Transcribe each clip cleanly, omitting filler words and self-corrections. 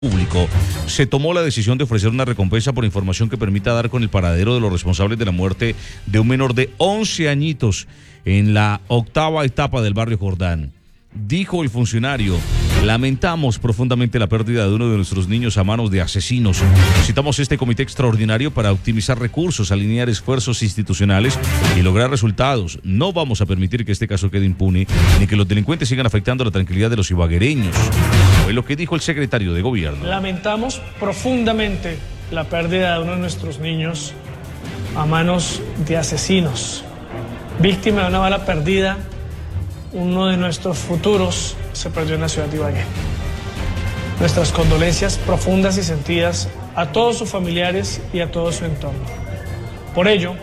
Público, se tomó la decisión de ofrecer una recompensa por información que permita dar con el paradero de los responsables de la muerte de un menor de 11 añitos en la octava etapa del barrio Jordán. Dijo el funcionario: lamentamos profundamente la pérdida de uno de nuestros niños a manos de asesinos. Citamos este comité extraordinario para optimizar recursos, alinear esfuerzos institucionales y lograr resultados. No vamos a permitir que este caso quede impune ni que los delincuentes sigan afectando la tranquilidad de los ibaguereños. Fue lo que dijo el secretario de Gobierno. Lamentamos profundamente la pérdida de uno de nuestros niños a manos de asesinos. Víctima de una bala perdida, uno de nuestros futuros se perdió en la ciudad de Ibagué. Nuestras condolencias profundas y sentidas a todos sus familiares y a todo su entorno. Por ello,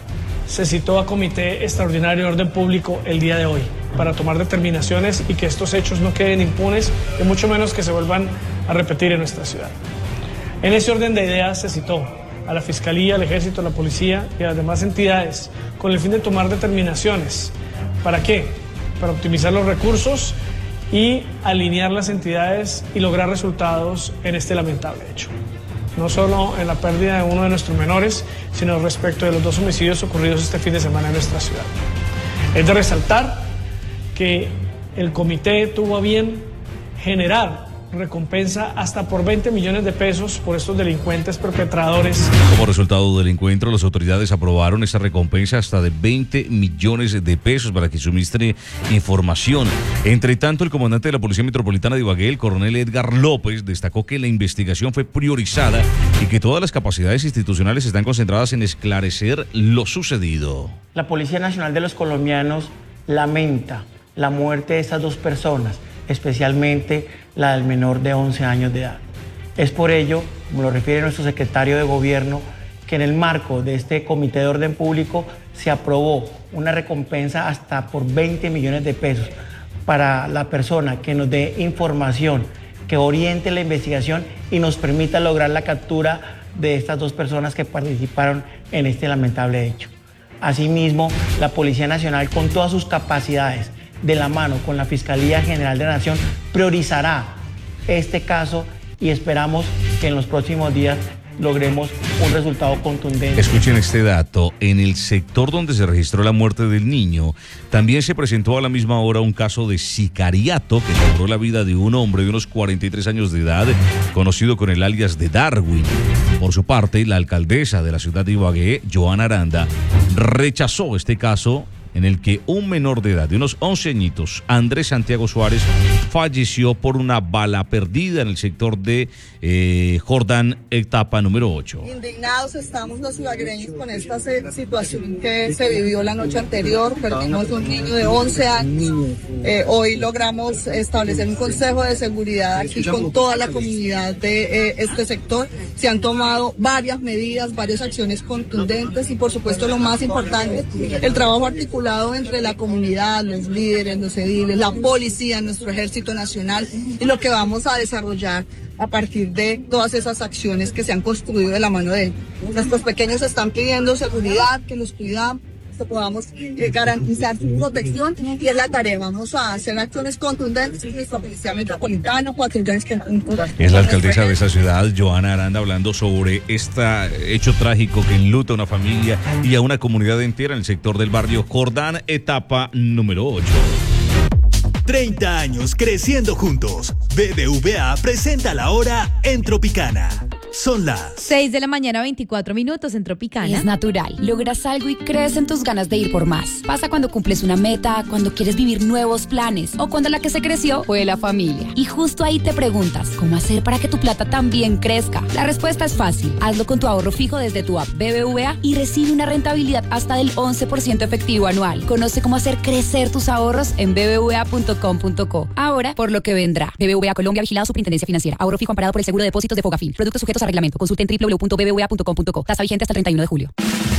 se citó a Comité Extraordinario de Orden Público el día de hoy para tomar determinaciones y que estos hechos no queden impunes y mucho menos que se vuelvan a repetir en nuestra ciudad. En ese orden de ideas se citó a la Fiscalía, al Ejército, a la Policía y a las demás entidades con el fin de tomar determinaciones. ¿Para qué? Para optimizar los recursos y alinear las entidades y lograr resultados en este lamentable hecho. No solo en la pérdida de uno de nuestros menores, sino respecto de los 2 homicidios ocurridos este fin de semana en nuestra ciudad. Es de resaltar que el comité tuvo a bien generar recompensa hasta por 20 millones de pesos por estos delincuentes perpetradores. Como resultado del encuentro, las autoridades aprobaron esa recompensa hasta de 20 millones de pesos para que suministre información. Entre tanto, el comandante de la Policía Metropolitana de Ibagué, el coronel Edgar López, destacó que la investigación fue priorizada y que todas las capacidades institucionales están concentradas en esclarecer lo sucedido. La Policía Nacional de los Colombianos lamenta la muerte de estas 2 personas, especialmente la del menor de 11 años de edad. Es por ello, como lo refiere nuestro secretario de Gobierno, que en el marco de este Comité de Orden Público se aprobó una recompensa hasta por 20 millones de pesos para la persona que nos dé información, que oriente la investigación y nos permita lograr la captura de estas 2 personas que participaron en este lamentable hecho. Asimismo, la Policía Nacional, con todas sus capacidades, de la mano con la Fiscalía General de la Nación, priorizará este caso y esperamos que en los próximos días logremos un resultado contundente. Escuchen este dato: en el sector donde se registró la muerte del niño, también se presentó a la misma hora un caso de sicariato que cobró la vida de un hombre de unos 43 años de edad, conocido con el alias de Darwin. Por su parte, la alcaldesa de la ciudad de Ibagué, Joana Aranda, rechazó este caso en el que un menor de edad de unos 11 añitos, Andrés Santiago Suárez, falleció por una bala perdida en el sector de Jordán, etapa número 8. Indignados estamos los ibaguereños con esta situación que se vivió la noche anterior. Perdimos un niño de 11 años. Hoy logramos establecer un consejo de seguridad aquí con toda la comunidad de este sector. Se han tomado varias medidas, varias acciones contundentes y, por supuesto, lo más importante, el trabajo articulado entre la comunidad, los líderes, los ediles, la policía, nuestro Ejército Nacional, y lo que vamos a desarrollar a partir de todas esas acciones que se han construido de la mano de ellos. Nuestros pequeños están pidiendo seguridad, que los cuidamos, que podamos garantizar su protección, y es la tarea. Vamos a hacer acciones contundentes en nuestra Policía Metropolitana, patrullones que es la alcaldesa de esa ciudad, Joana Aranda, hablando sobre este hecho trágico que enluta a una familia y a una comunidad entera en el sector del barrio Jordán, etapa número 8. 30 años creciendo juntos. BBVA presenta la hora en Tropicana. Son las 6 de la mañana, 24 minutos en Tropicana. Es natural. Logras algo y crees en tus ganas de ir por más. Pasa cuando cumples una meta, cuando quieres vivir nuevos planes o cuando la que se creció fue la familia. Y justo ahí te preguntas, ¿cómo hacer para que tu plata también crezca? La respuesta es fácil. Hazlo con tu ahorro fijo desde tu app BBVA y recibe una rentabilidad hasta del 11% efectivo anual. Conoce cómo hacer crecer tus ahorros en bbva.com.co. Ahora, por lo que vendrá. BBVA Colombia, vigilado Superintendencia Financiera. Ahorro fijo amparado por el seguro de depósitos de Fogafín. Productos sujetos a reglamento. Consulte en www.bbva.com.co. Tasa vigente hasta el 31 de julio.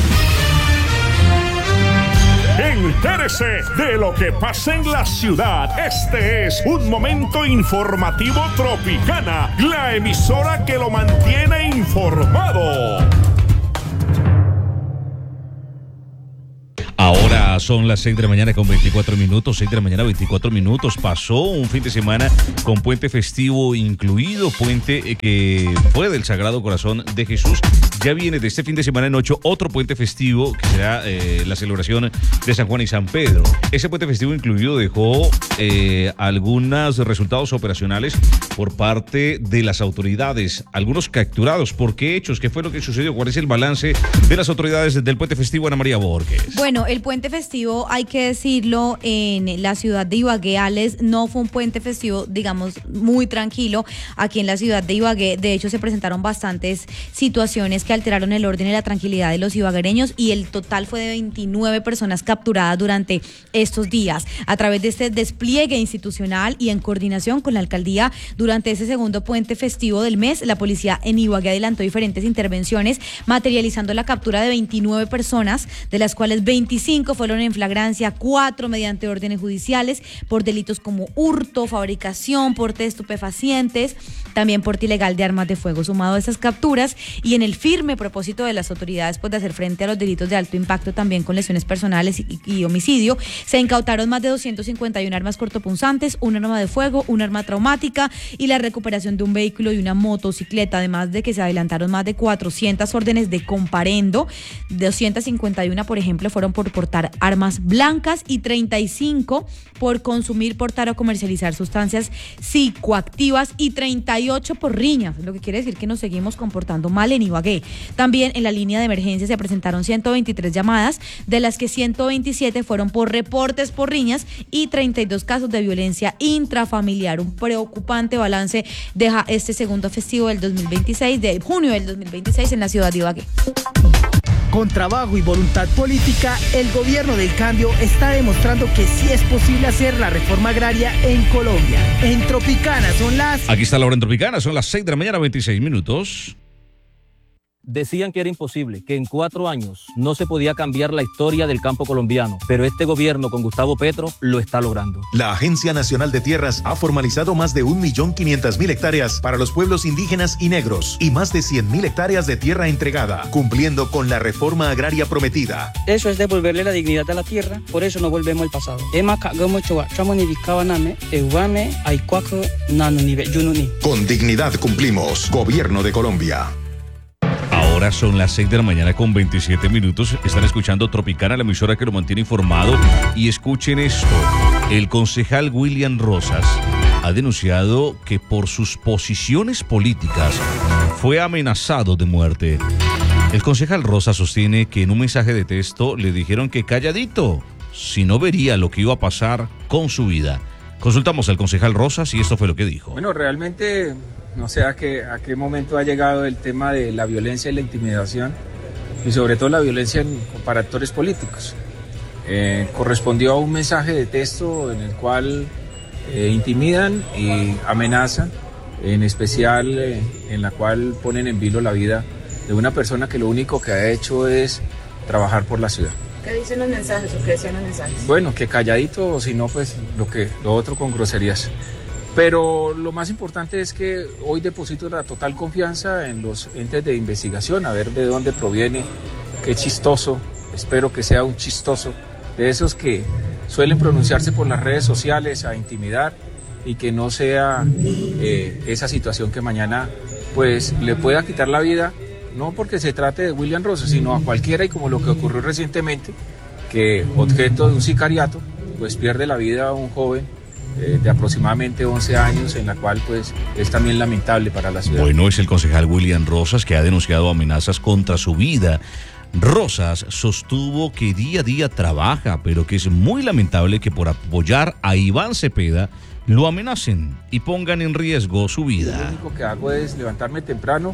Entérese de lo que pasa en la ciudad. Este es un momento informativo Tropicana, la emisora que lo mantiene informado. Ahora son las 6 de la mañana con 24 minutos, 6 de la mañana 24 minutos. Pasó un fin de semana con puente festivo incluido, puente que fue del Sagrado Corazón de Jesús. Ya viene de este fin de semana en 8 otro puente festivo que será la celebración de San Juan y San Pedro. Ese puente festivo incluido dejó algunos resultados operacionales por parte de las autoridades, algunos capturados. ¿Por qué hechos? ¿Qué fue lo que sucedió? ¿Cuál es el balance de las autoridades del puente festivo, Ana María Borges? Bueno, el puente festivo, hay que decirlo, en la ciudad de Ibagué, Alex, no fue un puente festivo, digamos, muy tranquilo aquí en la ciudad de Ibagué. De hecho, se presentaron bastantes situaciones que alteraron el orden y la tranquilidad de los ibaguereños, y el total fue de 29 personas capturadas durante estos días. A través de este despliegue institucional y en coordinación con la alcaldía, durante ese segundo puente festivo del mes, la policía en Ibagué adelantó diferentes intervenciones, materializando la captura de 29 personas, de las cuales 25 fueron en flagrancia, 4 mediante órdenes judiciales por delitos como hurto, fabricación, porte de estupefacientes, también porte ilegal de armas de fuego. Sumado a esas capturas y en el firme propósito de las autoridades de hacer frente a los delitos de alto impacto, también con lesiones personales y homicidio, se incautaron más de 251 armas cortopunzantes, un arma de fuego, un arma traumática y la recuperación de un vehículo y una motocicleta, además de que se adelantaron más de 400 órdenes de comparendo. 251, por ejemplo, fueron por portar armas blancas y 35 por consumir, portar o comercializar sustancias psicoactivas y 38 por riñas, lo que quiere decir que nos seguimos comportando mal en Ibagué. También en la línea de emergencia se presentaron 123 llamadas, de las que 127 fueron por reportes por riñas y 32 casos de violencia intrafamiliar. Un preocupante balance deja este segundo festivo del 2026, de junio del 2026 en la ciudad de Ibagué. Con trabajo y voluntad política, el gobierno del cambio está demostrando que sí es posible hacer la reforma agraria en Colombia. En Tropicana son las... Aquí está la hora en Tropicana, son las 6 de la mañana, 26 minutos. Decían que era imposible, que en 4 años no se podía cambiar la historia del campo colombiano, pero este gobierno con Gustavo Petro lo está logrando. La Agencia Nacional de Tierras ha formalizado más de 1.500.000 hectáreas para los pueblos indígenas y negros y más de 100.000 hectáreas de tierra entregada, cumpliendo con la reforma agraria prometida. Eso es devolverle la dignidad a la tierra, por eso no volvemos al pasado. Con dignidad cumplimos. Gobierno de Colombia. Ahora son las 6 de la mañana con 27 minutos. Están escuchando Tropicana, la emisora que lo mantiene informado. Y escuchen esto. El concejal William Rosas ha denunciado que por sus posiciones políticas fue amenazado de muerte. El concejal Rosas sostiene que en un mensaje de texto le dijeron que calladito, si no vería lo que iba a pasar con su vida. Consultamos al concejal Rosas y esto fue lo que dijo. Bueno, realmente... no sé a qué momento ha llegado el tema de la violencia y la intimidación, y sobre todo la violencia para actores políticos. Correspondió a un mensaje de texto en el cual intimidan y amenazan, en especial en la cual ponen en vilo la vida de una persona que lo único que ha hecho es trabajar por la ciudad. ¿Qué dicen los mensajes o qué decían los mensajes? Bueno, que calladito, o si no, pues lo otro con groserías. Pero lo más importante es que hoy deposito la total confianza en los entes de investigación, a ver de dónde proviene, qué chistoso, espero que sea un chistoso, de esos que suelen pronunciarse por las redes sociales a intimidar, y que no sea esa situación que mañana pues le pueda quitar la vida, no porque se trate de William Rosas, sino a cualquiera, y como lo que ocurrió recientemente, que objeto de un sicariato pues pierde la vida un joven de aproximadamente 11 años, en la cual pues es también lamentable para la ciudad. Bueno, es el concejal William Rosas, que ha denunciado amenazas contra su vida. Rosas sostuvo que día a día trabaja, pero que es muy lamentable que por apoyar a Iván Cepeda lo amenacen y pongan en riesgo su vida. Lo único que hago es levantarme temprano,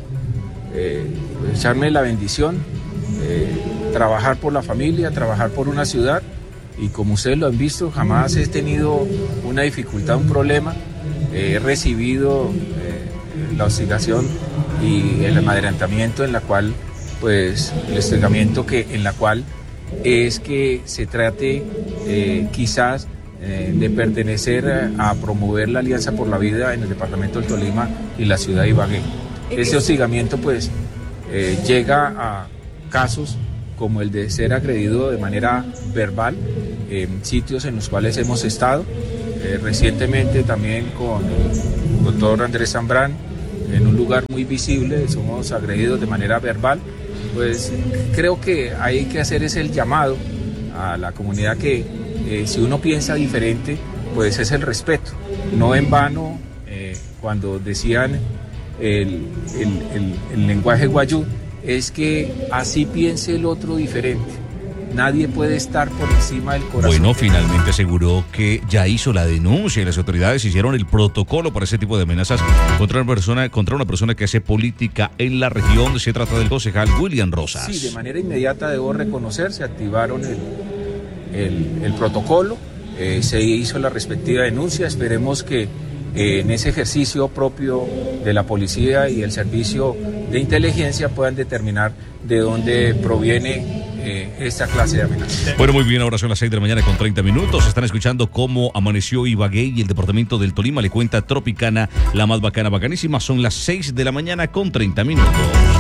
echarme la bendición, trabajar por la familia, trabajar por una ciudad. Y como ustedes lo han visto, jamás he tenido una dificultad, un problema. He recibido la hostigación y el amedrentamiento, en la cual, pues, el hostigamiento en la cual es que se trate quizás de pertenecer a promover la Alianza por la Vida en el departamento del Tolima y la ciudad de Ibagué. Ese hostigamiento, pues, llega a casos como el de ser agredido de manera verbal en sitios en los cuales hemos estado. Recientemente también con el doctor Andrés Zambrán, en un lugar muy visible, somos agredidos de manera verbal. Pues creo que hay que hacer el llamado a la comunidad que si uno piensa diferente, pues es el respeto. No en vano, cuando decían el lenguaje guayú, es que así piense el otro diferente. Nadie puede estar por encima del corazón. Bueno, finalmente aseguró que ya hizo la denuncia y las autoridades hicieron el protocolo para ese tipo de amenazas contra una persona que hace política en la región. Se trata del concejal William Rosas. Sí, de manera inmediata debo reconocer, se activaron el protocolo, se hizo la respectiva denuncia. Esperemos que en ese ejercicio propio de la policía y el servicio de inteligencia puedan determinar de dónde proviene esta clase de amenazas. Bueno, muy bien, ahora son las 6 de la mañana con 30 minutos. Están escuchando cómo amaneció Ibagué y el departamento del Tolima. Le cuenta Tropicana, la más bacana, bacanísima. Son las 6 de la mañana con 30 minutos.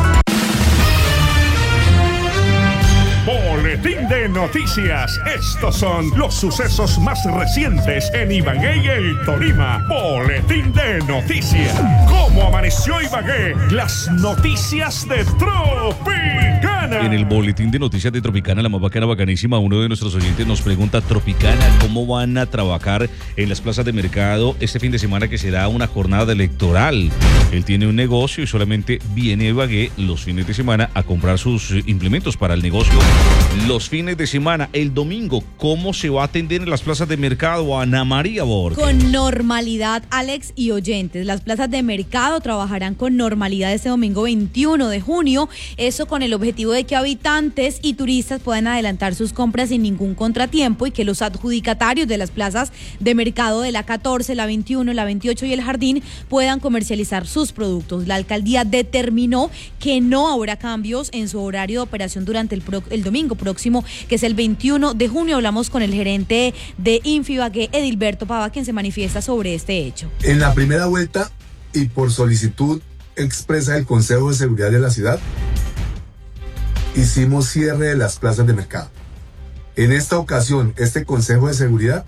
Boletín de noticias. Estos son los sucesos más recientes en Ibagué y el Tolima. Boletín de noticias. ¿Cómo amaneció Ibagué? Las noticias de Tropicana. En el boletín de noticias de Tropicana, la más bacana, bacanísima, uno de nuestros oyentes nos pregunta: Tropicana, ¿cómo van a trabajar en las plazas de mercado este fin de semana que será una jornada electoral? Él tiene un negocio y solamente viene a Ibagué los fines de semana a comprar sus implementos para el negocio. Los fines de semana, el domingo, ¿cómo se va a atender en las plazas de mercado, Ana María Borges? Con normalidad, Alex y oyentes. Las plazas de mercado trabajarán con normalidad este domingo 21 de junio. Eso con el objetivo de que habitantes y turistas puedan adelantar sus compras sin ningún contratiempo y que los adjudicatarios de las plazas de mercado de la 14, la 21, la 28 y el Jardín puedan comercializar sus productos. La alcaldía determinó que no habrá cambios en su horario de operación durante el domingo próximo, que es el 21 de junio. Hablamos con el gerente de Infibagué, Edilberto Pava, quien se manifiesta sobre este hecho. En la primera vuelta y por solicitud expresa del Consejo de Seguridad de la ciudad, hicimos cierre de las plazas de mercado. En esta ocasión, este Consejo de Seguridad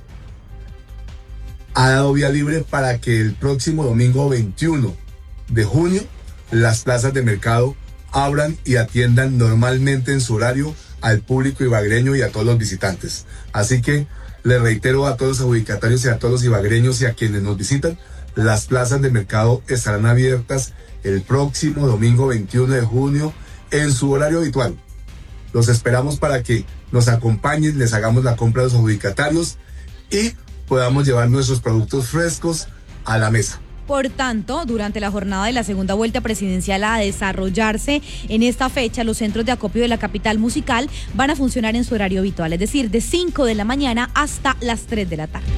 ha dado vía libre para que el próximo domingo 21 de junio las plazas de mercado abran y atiendan normalmente en su horario al público ibagueño y a todos los visitantes. Así que le reitero a todos los adjudicatarios y a todos los ibagueños y a quienes nos visitan, las plazas de mercado estarán abiertas el próximo domingo 21 de junio en su horario habitual. Los esperamos para que nos acompañen, les hagamos la compra a los adjudicatarios y podamos llevar nuestros productos frescos a la mesa. Por tanto, durante la jornada de la segunda vuelta presidencial a desarrollarse en esta fecha, los centros de acopio de la capital musical van a funcionar en su horario habitual, es decir, de 5 de la mañana hasta las 3 de la tarde.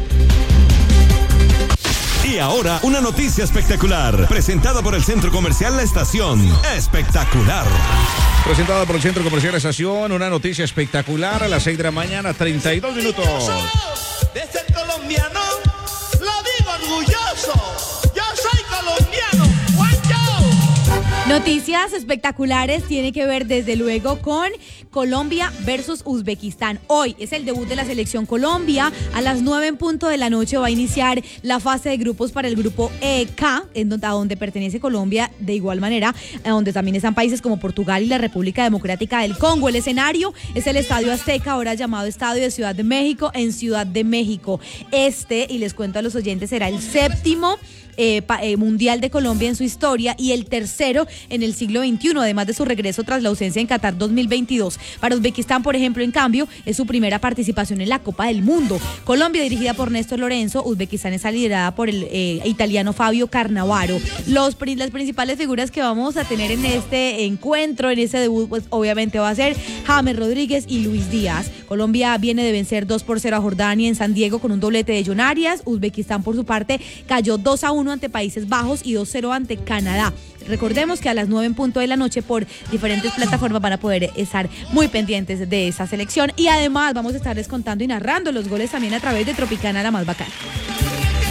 Y ahora, una noticia espectacular, presentada por el Centro Comercial La Estación. Espectacular. Presentada por el Centro Comercial La Estación, una noticia espectacular a las 6 de la mañana, 32 minutos. De ser colombiano, lo digo orgulloso. Yo soy colombiano. Noticias espectaculares tiene que ver desde luego con Colombia versus Uzbekistán. Hoy es el debut de la selección Colombia. A las 9 en punto de la noche va a iniciar la fase de grupos para el grupo K, a donde pertenece Colombia de igual manera, donde también están países como Portugal y la República Democrática del Congo. El escenario es el Estadio Azteca, ahora llamado Estadio de Ciudad de México, en Ciudad de México. Y les cuento a los oyentes, será el séptimo mundial de Colombia en su historia y el tercero en el siglo XXI, además de su regreso tras la ausencia en Qatar 2022. Para Uzbekistán, por ejemplo, en cambio, es su primera participación en la Copa del Mundo. Colombia, dirigida por Néstor Lorenzo, Uzbekistán está liderada por el italiano Fabio Cannavaro. Las principales figuras que vamos a tener en este encuentro, en este debut, pues obviamente va a ser James Rodríguez y Luis Díaz. Colombia viene de vencer 2-0 a Jordania en San Diego con un doblete de John Arias. Uzbekistán, por su parte, cayó 2-1 ante Países Bajos y 2-0 ante Canadá. Recordemos que a las 9 en punto de la noche por diferentes plataformas van a poder estar muy pendientes de esa selección y además vamos a estarles contando y narrando los goles también a través de Tropicana, la más bacana.